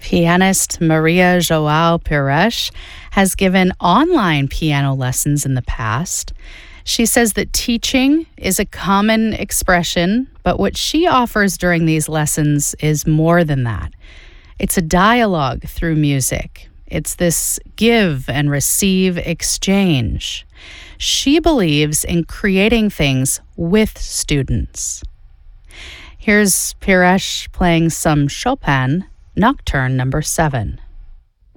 Pianist Maria Joao Pires has given online piano lessons in the past. She says that teaching is a common expression, but what she offers during these lessons is more than that. It's a dialogue through music. It's this give and receive exchange. She believes in creating things with students. Here's Pires playing some Chopin, Nocturne number 7.